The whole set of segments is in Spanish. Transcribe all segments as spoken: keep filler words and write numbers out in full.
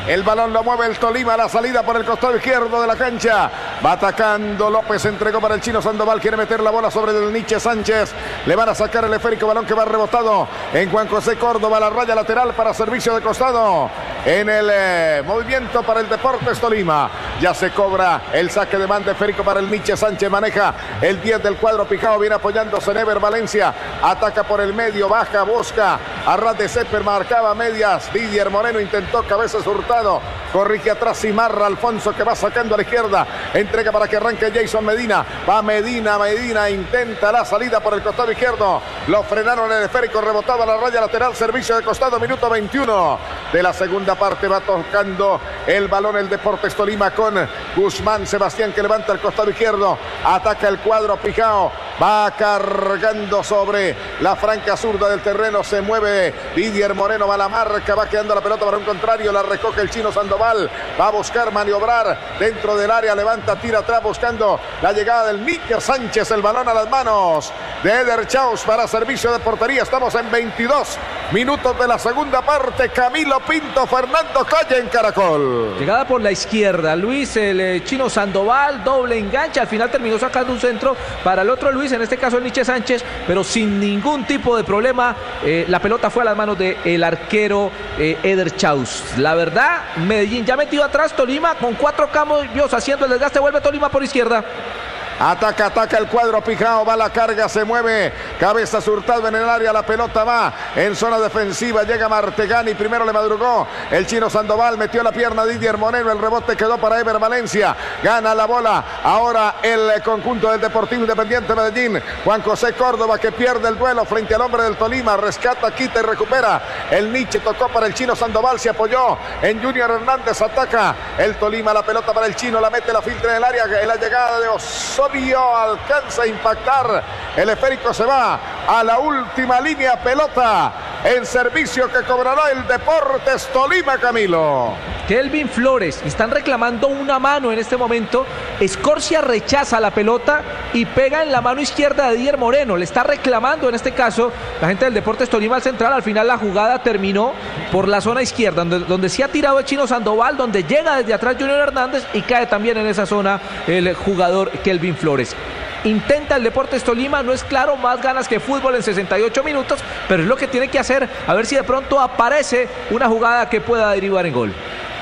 El balón lo mueve el Tolima a la salida por el costado izquierdo de la cancha. Va atacando López, entregó para el chino Sandoval. Quiere meter la bola sobre el Nietzsche Sánchez. Le van a sacar el esférico, balón que va rebotado en Juan José Córdoba. La raya lateral para servicio de costado. En el eh, movimiento para el Deportes Tolima. Ya se cobra el saque de banda esférico para el Nietzsche Sánchez. Maneja el diez del cuadro Pijao. Viene apoyándose Never Valencia. Ataca por el medio, baja, busca. Arras de Cepper, marcaba medias. Didier Moreno intentó cabeza Hurtado. Corrige atrás Simarra. Alfonso que va sacando a la izquierda. Entrega para que arranque Jason Medina. Va Medina, Medina intenta la salida por el costado izquierdo. Lo frenaron en el esférico, rebotado a la raya lateral. Servicio de costado, minuto veintiuno de la segunda parte. Va tocando el balón el Deportes Tolima con Guzmán Sebastián que levanta el costado izquierdo. Ataca el cuadro Pijao. Va cargando sobre la franca zurda del terreno. Se mueve Didier Moreno. Va a la marca. Va quedando la pelota para un contrario. La recoge el chino Sandoval. Va a buscar maniobrar dentro del área. Levanta, tira atrás buscando la llegada del Nietzsche Sánchez. El balón a las manos de Eder Chaus para servicio de portería. Estamos en veintidós minutos de la segunda parte. Camilo Pinto, Fernando Calle en Caracol. Llegada por la izquierda. Luis, el eh, chino Sandoval, doble enganche. Al final terminó sacando un centro para el otro Luis, en este caso el Nietzsche Sánchez, pero sin ningún tipo de problema. Eh, la pelota fue a las manos del arquero eh, Eder Chaus. La verdad, Medellín ya metido atrás. Tolima con cuatro cambios haciendo el desgaste. Vuelve Tolima por izquierda. Ataca, ataca el cuadro Pijao, va la carga, se mueve, cabeza Hurtado en el área, la pelota va en zona defensiva, llega Martegani, primero le madrugó el chino Sandoval, metió la pierna Didier Moreno, el rebote quedó para Ever Valencia, gana la bola, ahora el conjunto del Deportivo Independiente Medellín, Juan José Córdoba que pierde el duelo frente al hombre del Tolima, rescata, quita y recupera, el Nietzsche tocó para el chino Sandoval, se apoyó en Junior Hernández, ataca el Tolima, la pelota para el chino, la mete, la filtra en el área, en la llegada de Osorio. Alcanza a impactar, el esférico se va a la última línea, pelota en servicio que cobrará el Deportes Tolima, Camilo. Kelvin Flores, están reclamando una mano en este momento. Escorcia rechaza la pelota y pega en la mano izquierda de Didier Moreno. Le está reclamando en este caso la gente del Deportes Tolima al central. Al final la jugada terminó por la zona izquierda, donde, donde se ha tirado el chino Sandoval, donde llega desde atrás Junior Hernández y cae también en esa zona el jugador Kelvin Flores. Intenta el Deportes Tolima, no es claro, más ganas que fútbol en sesenta y ocho minutos, pero es lo que tiene que hacer, a ver si de pronto aparece una jugada que pueda derivar en gol.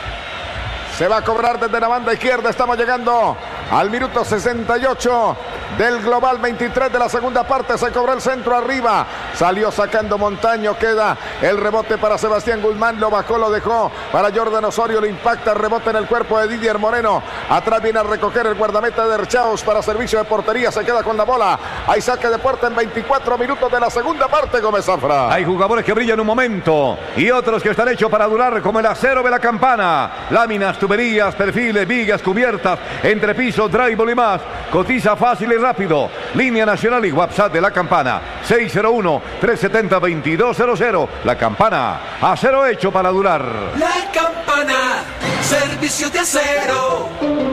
Se va a cobrar desde la banda izquierda, estamos llegando al minuto sesenta y ocho del global veintitrés de la segunda parte. Se cobró el centro arriba, salió sacando Montaño, queda el rebote para Sebastián Guzmán, lo bajó, lo dejó para Jordan Osorio, lo impacta, rebote en el cuerpo de Didier Moreno, atrás viene a recoger el guardameta de Erchaus para servicio de portería, se queda con la bola, hay saque de puerta en veinticuatro minutos de la segunda parte, Gómez Zafra. Hay jugadores que brillan un momento y otros que están hechos para durar, como el acero de la Campana, láminas, tuberías, perfiles, vigas, cubiertas, entrepiso, drywall y más. Cotiza fácil y rápido. Línea nacional y WhatsApp de la Campana seis cero uno, tres siete cero, dos dos cero cero. La Campana, acero hecho para durar. La Campana, servicio de acero.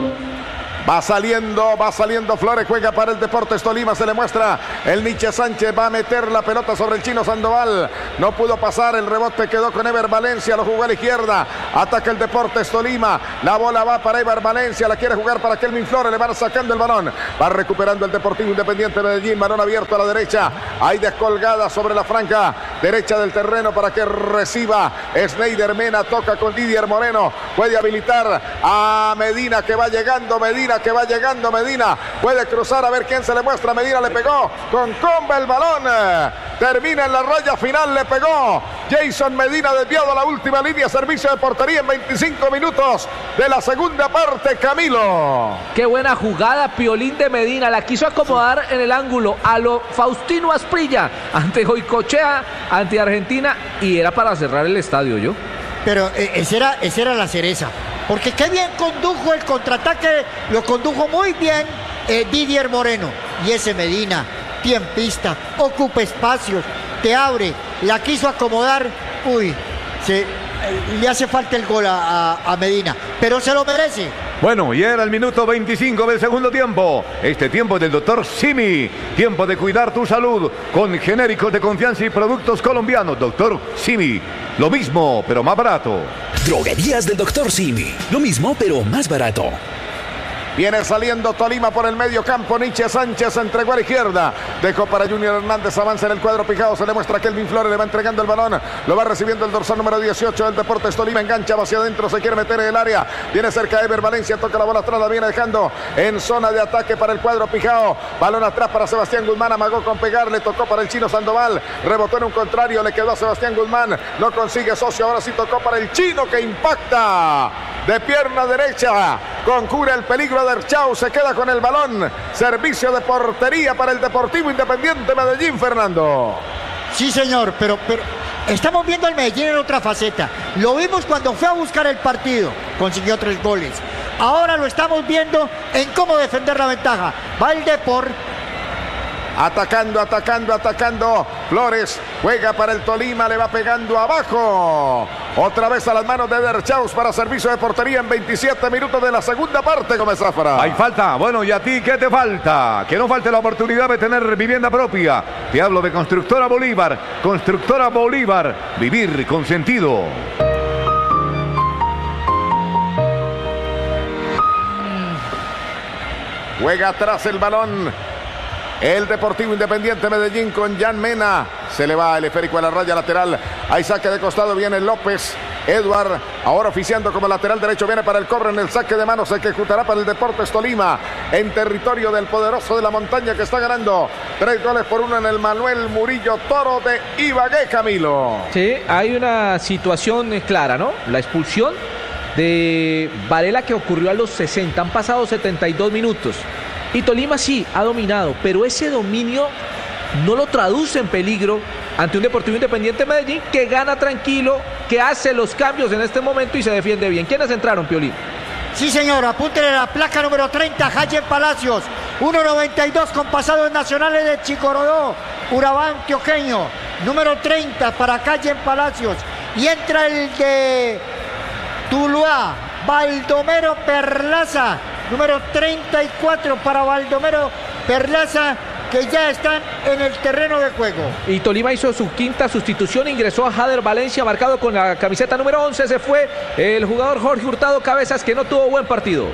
Va saliendo, va saliendo Flores, juega para el Deportes Tolima, se le muestra el Nietzsche Sánchez, va a meter la pelota sobre el chino Sandoval, no pudo pasar, el rebote quedó con Ever Valencia, lo jugó a la izquierda, ataca el Deportes Tolima, la bola va para Ever Valencia, la quiere jugar para Kelvin Flores, le van sacando el balón, va recuperando el Deportivo Independiente Medellín, balón abierto a la derecha, hay descolgada sobre la franca derecha del terreno para que reciba Schneider Mena, toca con Didier Moreno, puede habilitar a Medina que va llegando, Medina que va llegando, Medina puede cruzar, a ver quién se le muestra, Medina le pegó con comba el balón, termina en la raya final, le pegó Jason Medina desviado a la última línea, servicio de portería en veinticinco minutos de la segunda parte, Camilo. Qué buena jugada, Piolín de Medina, la quiso acomodar en el ángulo a lo Faustino Asprilla, ante Goicoechea, ante Argentina, y era para cerrar el estadio, yo. Pero eh, esa, era, esa era la cereza. Porque qué bien condujo el contraataque, lo condujo muy bien eh, Didier Moreno. Y ese Medina, tiempista, ocupa espacios, te abre, la quiso acomodar. Uy, se, eh, le hace falta el gol a, a, a Medina, pero se lo merece. Bueno, y era el minuto veinticinco del segundo tiempo. Este tiempo es del doctor Simi. Tiempo de cuidar tu salud con genéricos de confianza y productos colombianos. doctor Simi. Lo mismo, pero más barato. Droguerías del doctor Simi. Lo mismo, pero más barato. Viene saliendo Tolima por el medio campo. Nietzsche Sánchez entregó a la izquierda. Dejó para Junior Hernández. Avanza en el cuadro picado. Se le muestra a Kelvin Flores. Le va entregando el balón. Lo va recibiendo el dorsal número dieciocho del Deportes Tolima. Engancha hacia adentro. Se quiere meter en el área. Viene cerca de Ever Valencia. Toca la bola atrás. La viene dejando en zona de ataque para el cuadro picado. Balón atrás para Sebastián Guzmán. Amagó con pegarle. Tocó para el chino Sandoval. Rebotó en un contrario. Le quedó a Sebastián Guzmán. No consigue socio. Ahora sí tocó para el chino que impacta de pierna derecha. Concura el peligro de Erchau. Se queda con el balón. Servicio de portería para el Deportivo Independiente Medellín, Fernando. Sí, señor, pero, pero estamos viendo al Medellín en otra faceta. Lo vimos cuando fue a buscar el partido. Consiguió tres goles. Ahora lo estamos viendo en cómo defender la ventaja. Va el Depor. Atacando, atacando, atacando. Flores juega para el Tolima, le va pegando abajo. Otra vez a las manos de Derchaus para servicio de portería en veintisiete minutos de la segunda parte, Gómez Zafra. Hay falta. Bueno, ¿y a ti qué te falta? Que no falte la oportunidad de tener vivienda propia. Te hablo de Constructora Bolívar. Constructora Bolívar. Vivir con sentido. Juega atrás el balón el Deportivo Independiente Medellín con Jan Mena. Se le va el esférico a la raya lateral. Hay saque de costado, viene López. Edward, ahora oficiando como lateral derecho, viene para el córner en el saque de manos. Se ejecutará para el Deportes Tolima en territorio del poderoso de la montaña que está ganando tres goles por uno en el Manuel Murillo Toro de Ibagué, Camilo. Sí, hay una situación clara, ¿no? La expulsión de Varela que ocurrió a los sesenta. Han pasado setenta y dos minutos. Y Tolima sí ha dominado, pero ese dominio no lo traduce en peligro ante un Deportivo Independiente Medellín que gana tranquilo, que hace los cambios en este momento y se defiende bien. ¿Quiénes entraron, Piolín? Sí, señor, apúntele la placa número treinta, Jayen Palacios, uno noventa y dos con pasados nacionales de Chicorodó, Urabá antioqueño, número treinta para Jayen Palacios. Y entra el de Tuluá, Baldomero Perlaza, número treinta y cuatro para Baldomero Perlaza, que ya están en el terreno de juego. Y Tolima hizo su quinta sustitución, ingresó a Jader Valencia, marcado con la camiseta número once, se fue el jugador Jorge Hurtado Cabezas, que no tuvo buen partido.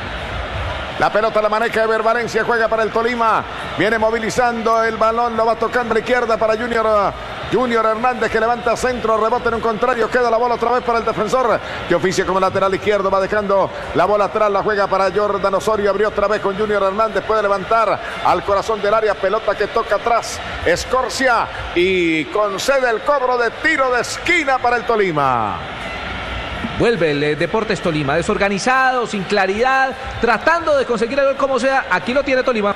La pelota la maneja Ever Valencia, juega para el Tolima, viene movilizando el balón, lo va tocando a la izquierda para Junior, Junior Hernández, que levanta centro, rebote en un contrario, queda la bola otra vez para el defensor, que oficia como lateral izquierdo, va dejando la bola atrás, la juega para Jordan Osorio, abrió otra vez con Junior Hernández, puede levantar al corazón del área, pelota que toca atrás, Escorcia, y concede el cobro de tiro de esquina para el Tolima. Vuelve el eh, Deportes Tolima, desorganizado, sin claridad, tratando de conseguir el gol como sea. Aquí lo tiene Tolima.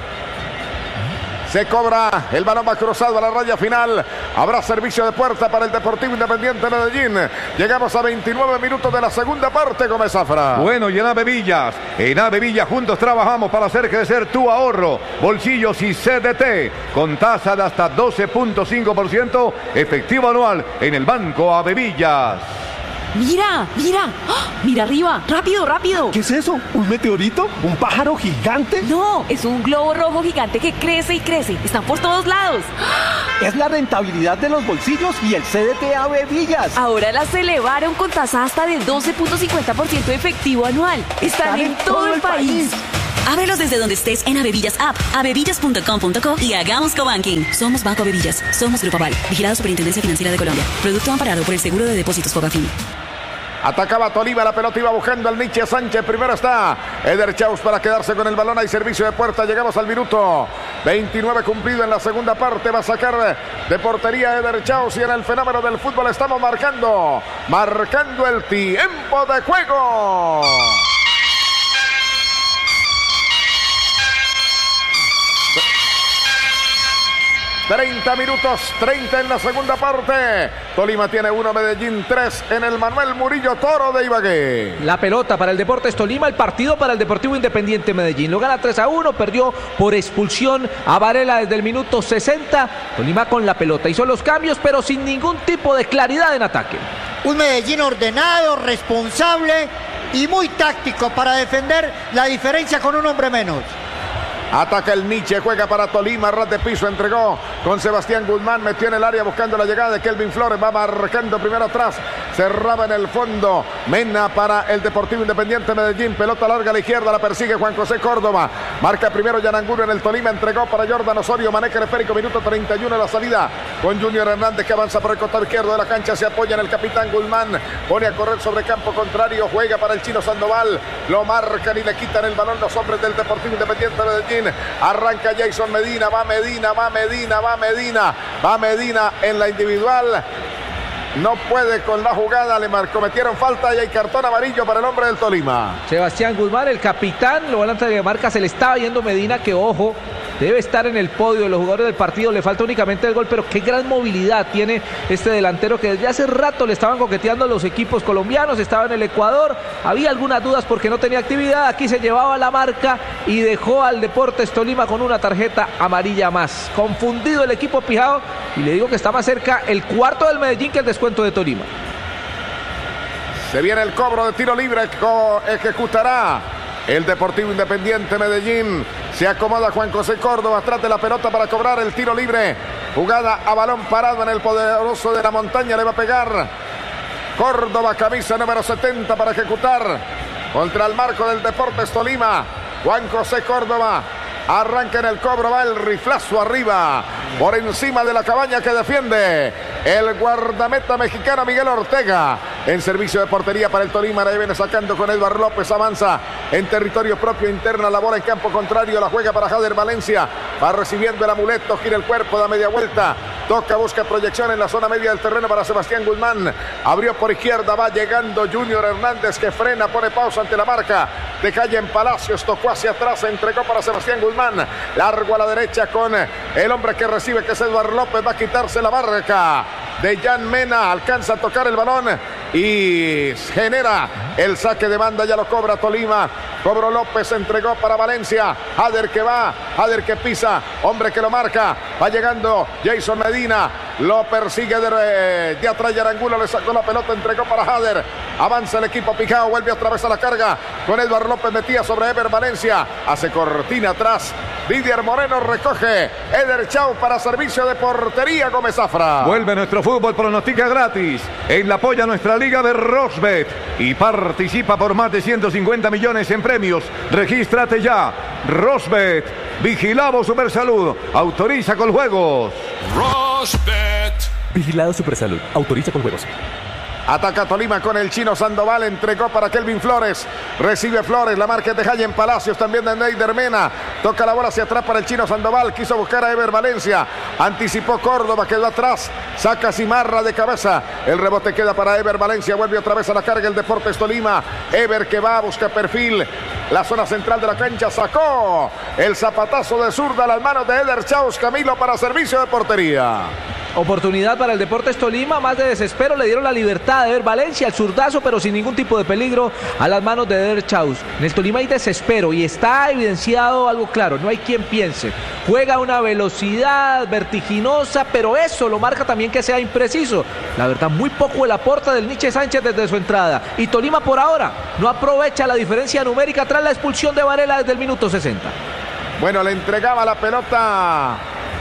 Se cobra, el balón va cruzado a la raya final. Habrá servicio de puerta para el Deportivo Independiente Medellín. Llegamos a veintinueve minutos de la segunda parte, Gómez Zafra. Bueno, y en Ave Villas, en Ave Villas juntos trabajamos para hacer crecer tu ahorro, bolsillos y C D T, con tasa de hasta doce punto cinco por ciento efectivo anual en el Banco Ave Villas. ¡Mira! ¡Mira! ¡Oh! ¡Mira arriba! ¡Rápido, rápido! ¿Qué es eso? ¿Un meteorito? ¿Un pájaro gigante? No, es un globo rojo gigante que crece y crece. Están por todos lados. Es la rentabilidad de los bolsillos y el C D T Ave Villas. Ahora las elevaron con tasa hasta de doce punto cincuenta por ciento efectivo anual. Están, Están en, en todo, todo el país. país. Ábrelos desde donde estés en Avevillas App, avevillas punto com punto co y hagamos cobanking. Somos Banco Avevillas, somos Grupo Aval, vigilado Superintendencia Financiera de Colombia. Producto amparado por el Seguro de Depósitos Fogafín. Atacaba Tolima, la pelota iba buscando al Nietzsche Sánchez. Primero está Eder Chaus para quedarse con el balón. Hay servicio de puerta. Llegamos al minuto veintinueve cumplido en la segunda parte. Va a sacar de portería Eder Chaus. Y en el fenómeno del fútbol estamos marcando, marcando el tiempo de juego. treinta minutos, treinta en la segunda parte. Tolima tiene uno, Medellín tres en el Manuel Murillo Toro de Ibagué. La pelota para el Deportes Tolima, el partido para el Deportivo Independiente Medellín. Lo gana tres a uno, perdió por expulsión a Varela desde el minuto sesenta. Tolima con la pelota, hizo los cambios, pero sin ningún tipo de claridad en ataque. Un Medellín ordenado, responsable, y muy táctico para defender la diferencia con un hombre menos. Ataca el Nietzsche, juega para Tolima, ras de piso, entregó con Sebastián Guzmán, metió en el área buscando la llegada de Kelvin Flores, va marcando primero atrás, cerraba en el fondo, Mena para el Deportivo Independiente Medellín, pelota larga a la izquierda, la persigue Juan José Córdoba, marca primero Yanangulo en el Tolima, entregó para Jordan Osorio, maneja el esférico, minuto treinta y uno la salida, con Junior Hernández que avanza por el costado izquierdo de la cancha, se apoya en el capitán Guzmán, pone a correr sobre campo contrario, juega para el Chino Sandoval, lo marcan y le quitan el balón los hombres del Deportivo Independiente Medellín. Arranca Jason Medina, va Medina, va Medina, va Medina, va Medina en la individual. No puede con la jugada, le cometieron falta y hay cartón amarillo para el hombre del Tolima. Sebastián Guzmán, el capitán, lo volante de marca, se le estaba yendo Medina, que ojo, debe estar en el podio de los jugadores del partido, le falta únicamente el gol, pero qué gran movilidad tiene este delantero que desde hace rato le estaban coqueteando los equipos colombianos, estaba en el Ecuador, había algunas dudas porque no tenía actividad, aquí se llevaba la marca y dejó al Deportes Tolima con una tarjeta amarilla más. Confundido el equipo pijao y le digo que está más cerca el cuarto del Medellín que el descuento de Tolima. Se viene el cobro de tiro libre, ejecutará el Deportivo Independiente Medellín. Se acomoda Juan José Córdoba atrás de la pelota para cobrar el tiro libre. Jugada a balón parado en el poderoso de la montaña. Le va a pegar Córdoba, camisa número setenta para ejecutar contra el marco del Deportes Tolima. Juan José Córdoba arranca en el cobro, va el riflazo arriba por encima de la cabaña que defiende el guardameta mexicano Miguel Ortega. En servicio de portería para el Tolima, la viene sacando con Edward López, avanza en territorio propio, interna la bola en campo contrario, la juega para Jader Valencia, va recibiendo el amuleto, gira el cuerpo, da media vuelta, toca, busca proyección en la zona media del terreno para Sebastián Guzmán, abrió por izquierda, va llegando Junior Hernández que frena, pone pausa ante la marca de Calle en Palacios, tocó hacia atrás, entregó para Sebastián Guzmán, largo a la derecha con el hombre que recibe, que es Edward López, va a quitarse la marca de Jan Mena, alcanza a tocar el balón y genera el saque de banda, ya lo cobra Tolima, cobró López, entregó para Valencia, Jader que va, Jader que pisa, hombre que lo marca, va llegando Jason Medina, lo persigue de, de atrás Yarangulo, le sacó la pelota, entregó para Jader, avanza el equipo pijao, vuelve otra vez a la carga, con Edward López metía sobre Ever Valencia, hace cortina atrás, Didier Moreno recoge, Eder Chau para servicio de portería, Gómez Zafra. Vuelve nuestro fútbol, pronostica gratis, en la apoya nuestra liga de Rosbet y participa por más de ciento cincuenta millones en premios, regístrate ya, Rosbet, vigilado Supersalud, autoriza con juegos. Rosbet. Vigilado Supersalud, autoriza con juegos. Ataca Tolima con el Chino Sandoval, entregó para Kelvin Flores, recibe Flores, la marca de Jayen Palacios, también de Neider Mena, toca la bola hacia atrás para el Chino Sandoval, quiso buscar a Ever Valencia, anticipó Córdoba, quedó atrás, saca Cimarra de cabeza, el rebote queda para Ever Valencia, vuelve otra vez a la carga el Deportes Tolima, Ever que va, busca perfil, la zona central de la cancha, sacó el zapatazo de zurda a las manos de Eder Chaus Camilo para servicio de portería. Oportunidad para el Deportes Tolima, más de desespero, le dieron la libertad de Ever Valencia, el zurdazo, pero sin ningún tipo de peligro a las manos de Eder Chaus. En el Tolima hay desespero y está evidenciado algo claro, no hay quien piense. Juega a una velocidad vertiginosa, pero eso lo marca también que sea impreciso. La verdad, muy poco el aporte del Nietzsche Sánchez desde su entrada. Y Tolima por ahora no aprovecha la diferencia numérica tras la expulsión de Varela desde el minuto sesenta. Bueno, le entregaba la pelota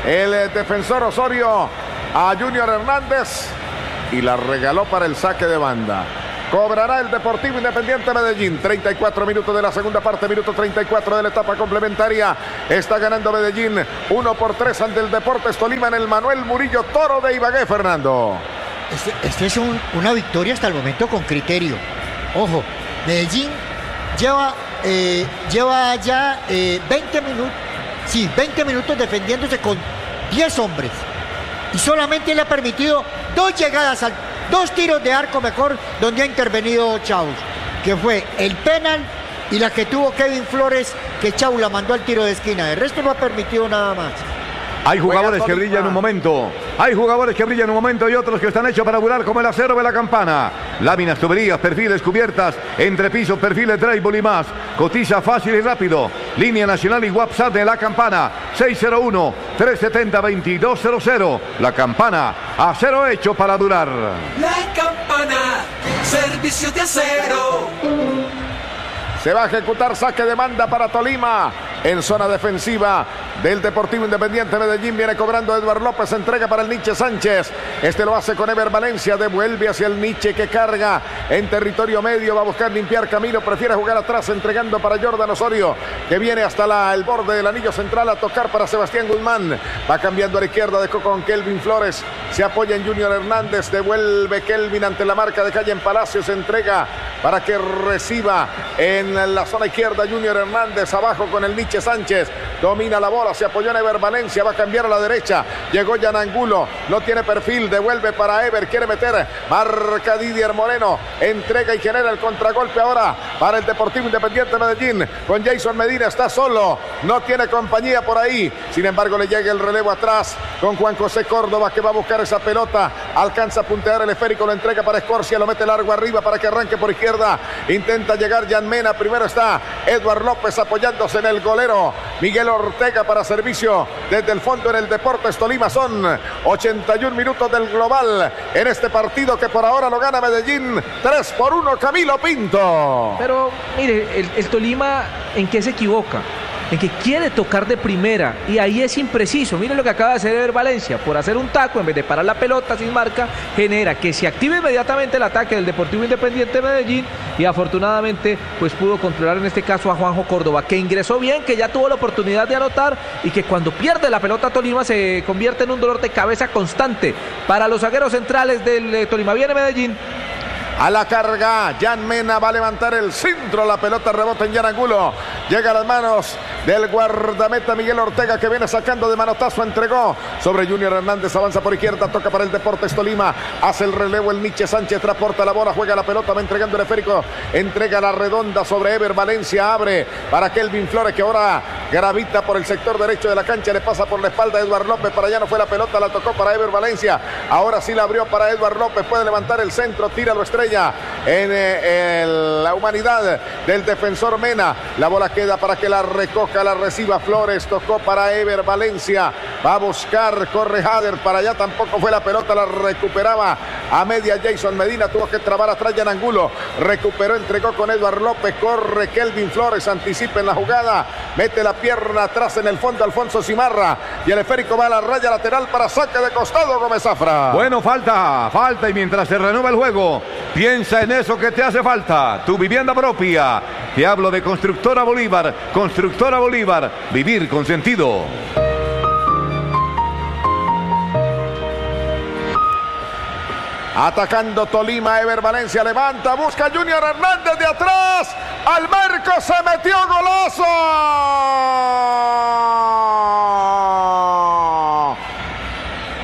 el defensor Osorio a Junior Hernández y la regaló para el saque de banda. Cobrará el Deportivo Independiente Medellín. treinta y cuatro minutos de la segunda parte, minuto treinta y cuatro de la etapa complementaria. Está ganando Medellín uno por tres ante el Deportes Tolima en el Manuel Murillo Toro de Ibagué, Fernando. Este, este es un, una victoria hasta el momento con criterio. Ojo, Medellín lleva, eh, lleva ya eh, veinte minutos, sí, veinte minutos defendiéndose con diez hombres. Y solamente le ha permitido dos llegadas, al, dos tiros de arco mejor, donde ha intervenido Chaus, que fue el penal y la que tuvo Kevin Flores, que Chaus la mandó al tiro de esquina. El resto no ha permitido nada más. Hay jugadores que brillan en un momento, hay jugadores que brillan en un momento y otros que están hechos para durar como el acero de la campana. Láminas, tuberías, perfiles, cubiertas, entrepisos, perfiles, drywall y más. Cotiza fácil y rápido. Línea nacional y WhatsApp de la campana seis cero uno, tres siete cero, dos dos cero cero. La campana, acero hecho para durar. La campana, Servicio de Acero. Se va a ejecutar saque de banda para Tolima. En zona defensiva del Deportivo Independiente Medellín viene cobrando Eduard López, entrega para el Nietzsche Sánchez. Este lo hace con Ever Valencia, devuelve hacia el Nietzsche que carga en territorio medio, va a buscar limpiar camino, prefiere jugar atrás entregando para Jordan Osorio, que viene hasta la, el borde del anillo central a tocar para Sebastián Guzmán. Va cambiando a la izquierda, dejó con Kelvin Flores, se apoya en Junior Hernández, devuelve Kelvin ante la marca de Calle en Palacios, entrega para que reciba en la zona izquierda Junior Hernández, abajo con el Nietzsche Sánchez, domina la bola, se apoyó en Ever Valencia, va a cambiar a la derecha, llegó Jan Angulo, no tiene perfil, devuelve para Ever, quiere meter, marca Didier Moreno, entrega y genera el contragolpe ahora para el Deportivo Independiente Medellín, con Jason Medina, está solo, no tiene compañía por ahí, sin embargo le llega el relevo atrás, con Juan José Córdoba que va a buscar esa pelota, alcanza a puntear el esférico, lo entrega para Escorcia, lo mete largo arriba para que arranque por izquierda, intenta llegar Jan Mena, primero está Eduard López apoyándose en el golero, Miguel Ortega para servicio desde el fondo en el Deportes Tolima. Son ochenta y un minutos del global en este partido que por ahora lo gana Medellín tres por uno. Camilo Pinto. Pero mire, el, el Tolima, ¿en qué se equivoca? En que quiere tocar de primera y ahí es impreciso. Miren lo que acaba de hacer Ever Valencia, por hacer un taco en vez de parar la pelota sin marca, genera que se active inmediatamente el ataque del Deportivo Independiente de Medellín y afortunadamente pues pudo controlar en este caso a Juanjo Córdoba, que ingresó bien, que ya tuvo la oportunidad de anotar y que cuando pierde la pelota Tolima se convierte en un dolor de cabeza constante para los zagueros centrales del eh, Tolima. Viene Medellín. A la carga, Jan Mena va a levantar el centro, la pelota rebota en Jan Angulo, llega a las manos del guardameta Miguel Ortega que viene sacando de manotazo, entregó sobre Junior Hernández, avanza por izquierda, toca para el Deportes Tolima, hace el relevo el Nietzsche Sánchez, transporta la bola, juega la pelota, va entregando el esférico, entrega la redonda sobre Ever Valencia, abre para Kelvin Flores que ahora gravita por el sector derecho de la cancha, le pasa por la espalda a Eduard López, para allá no fue la pelota, la tocó para Ever Valencia, ahora sí la abrió para Eduard López, puede levantar el centro, tira lo estrella en eh, el, la humanidad del defensor Mena, la bola queda para que la recoja, la reciba Flores, tocó para Ever Valencia, va a buscar, corre Hader, para allá tampoco fue la pelota, la recuperaba a media Jason Medina, tuvo que trabar atrás Jan Angulo, recuperó, entregó con Eduard López, corre Kelvin Flores, anticipa en la jugada, mete la pierna atrás en el fondo Alfonso Cimarra y el esférico va a la raya lateral para saque de costado Gómez Zafra. Bueno, falta, falta y mientras se renueva el juego, piensa en eso que te hace falta, tu vivienda propia. Te hablo de Constructora Bolívar, Constructora Bolívar, vivir con sentido. Atacando Tolima, Ever Valencia levanta, busca Junior Hernández de atrás, al marco se metió, golazo.